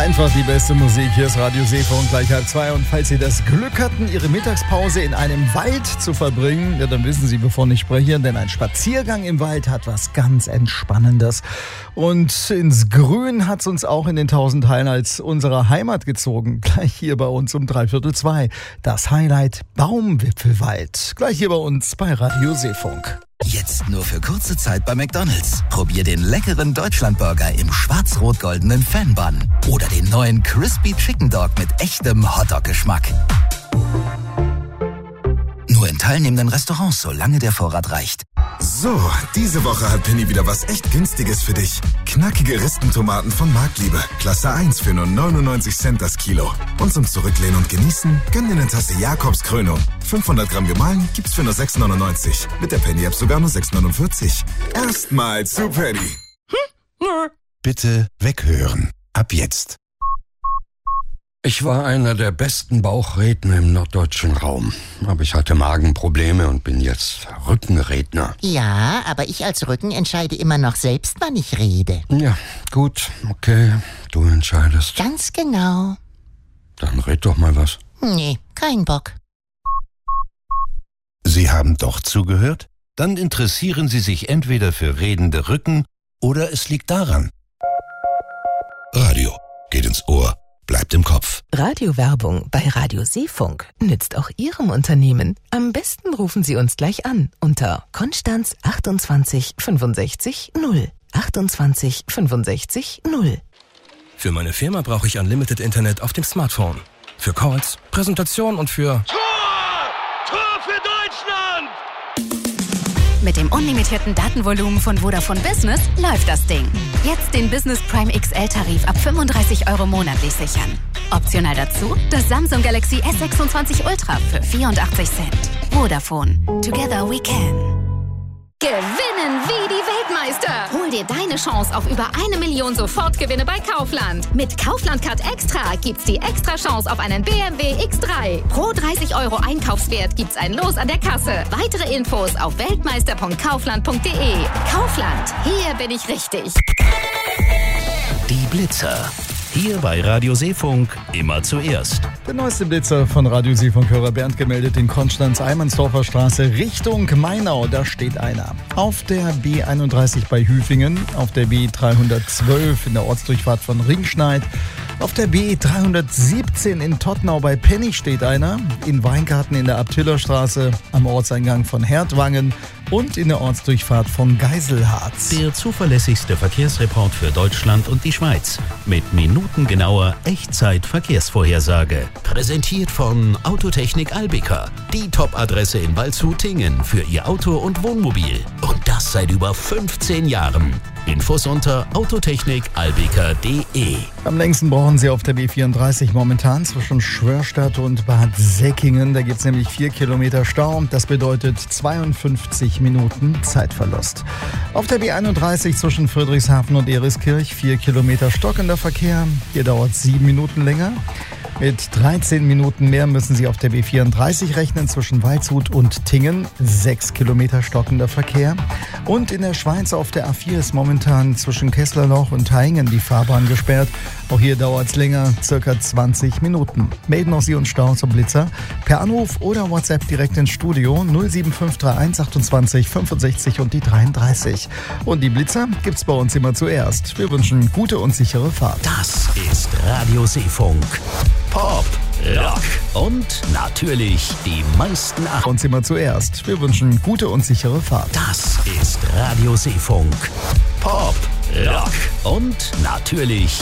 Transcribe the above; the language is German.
Einfach die beste Musik. Hier ist Radio Seefunk gleich 1:30. Und falls Sie das Glück hatten, Ihre Mittagspause in einem Wald zu verbringen, ja, dann wissen Sie, wovon ich spreche, denn ein Spaziergang im Wald hat was ganz Entspannendes. Und ins Grün hat es uns auch in den 1000 Highlights unserer Heimat gezogen. Gleich hier bei uns um 1:45. Das Highlight Baumwipfelwald. Gleich hier bei uns bei Radio Seefunk. Jetzt nur für kurze Zeit bei McDonald's. Probier den leckeren Deutschlandburger im schwarz-rot-goldenen Fan-Bun. Oder den neuen Crispy Chicken Dog mit echtem Hotdog-Geschmack. Nur in teilnehmenden Restaurants, solange der Vorrat reicht. So, diese Woche hat Penny wieder was echt Günstiges für dich. Knackige Ristentomaten von Marktliebe. Klasse 1 für nur 99 Cent das Kilo. Und zum Zurücklehnen und Genießen, gönn dir eine Tasse Jakobs Krönung. 500 Gramm gemahlen gibt's für nur 6,99. Mit der Penny-App sogar nur 6,49. Erstmal zu Penny. Bitte weghören. Ab jetzt. Ich war einer der besten Bauchredner im norddeutschen Raum. Aber ich hatte Magenprobleme und bin jetzt Rückenredner. Ja, aber ich als Rücken entscheide immer noch selbst, wann ich rede. Ja, gut, okay, du entscheidest. Ganz genau. Dann red doch mal was. Nee, kein Bock. Sie haben doch zugehört? Dann interessieren Sie sich entweder für redende Rücken oder es liegt daran. Radio geht ins Ohr. Bleibt im Kopf. Radiowerbung bei Radio Seefunk nützt auch Ihrem Unternehmen. Am besten rufen Sie uns gleich an unter Konstanz 28 65 0. 28 65 0. Für meine Firma brauche ich Unlimited Internet auf dem Smartphone. Für Calls, Präsentation und für... Tor für Deutschland! Mit dem unlimitierten Datenvolumen von Vodafone Business läuft das Ding. Jetzt den Business Prime XL-Tarif ab 35 € monatlich sichern. Optional dazu das Samsung Galaxy S26 Ultra für 84 Cent. Vodafone. Together we can. Gewinnen wie die Weltmeister! Hol dir deine Chance auf über 1 Million Sofortgewinne bei Kaufland. Mit Kaufland Card Extra gibt's die extra Chance auf einen BMW X3. Pro 30 € Einkaufswert gibt's ein Los an der Kasse. Weitere Infos auf weltmeister.kaufland.de. Kaufland, hier bin ich richtig. Die Blitzer. Hier bei Radio Seefunk immer zuerst. Der neueste Blitzer von Radio Seefunk-Hörer Bernd gemeldet in Konstanz-Eimansdorfer Straße Richtung Mainau. Da steht einer. Auf der B31 bei Hüfingen, auf der B312 in der Ortsdurchfahrt von Ringschneid, auf der B317 in Tottnau bei Penny steht einer, in Weingarten in der Abtillerstraße, am Ortseingang von Hertwangen und in der Ortsdurchfahrt von Geiselharz. Der zuverlässigste Verkehrsreport für Deutschland und die Schweiz. Mit minutengenauer Echtzeit-Verkehrsvorhersage. Präsentiert von Autotechnik Albica. Die Top-Adresse in Waldshut-Tingen für Ihr Auto und Wohnmobil. Und das seit über 15 Jahren. Infos unter autotechnikalbica.de. Am längsten brauchen Sie auf der B34 momentan zwischen Schwörstadt und Bad Säckingen. Da gibt es nämlich 4 Kilometer Stau. Das bedeutet 52 Minuten Zeitverlust. Auf der B31 zwischen Friedrichshafen und Eriskirch 4 Kilometer stockender Verkehr. Hier dauert es 7 Minuten länger. Mit 13 Minuten mehr müssen Sie auf der B34 rechnen zwischen Waldshut und Tingen. 6 Kilometer stockender Verkehr. Und in der Schweiz auf der A4 ist momentan zwischen Kesslerloch und Haingen die Fahrbahn gesperrt. Auch hier dauert es länger, circa 20 Minuten. Melden auch Sie uns Stau zum Blitzer per Anruf oder WhatsApp direkt ins Studio 07531 28 65 und die 33. Und die Blitzer gibt's bei uns immer zuerst. Wir wünschen gute und sichere Fahrt. Das ist Radio Seefunk. Pop, Rock und natürlich die meisten uns immer zuerst. Wir wünschen gute und sichere Fahrt. Das ist Radio Seefunk. Pop, Rock und natürlich